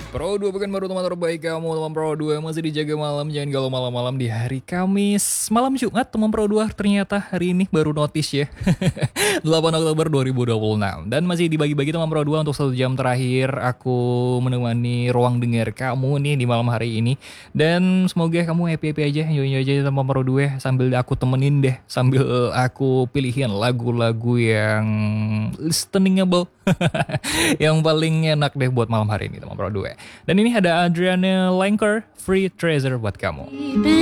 Pro 2 bukan baru teman terbaik kamu, teman Pro 2 masih dijaga malam. Jangan galau malam-malam di hari Kamis. Malam Jumat teman Pro 2 ternyata hari ini baru notice ya. 8 Oktober 2026. Dan masih dibagi-bagi teman Pro 2 untuk 1 jam terakhir. Aku menemani ruang dengar kamu nih di malam hari ini. Dan semoga kamu happy-happy aja, enjoy aja teman Pro 2 sambil aku temenin deh. Sambil aku pilihin lagu-lagu yang listeningable. Yang paling enak deh buat malam hari ini teman Pro 2. Dan ini ada Adriana Lenker, Free Treasure buat kamu.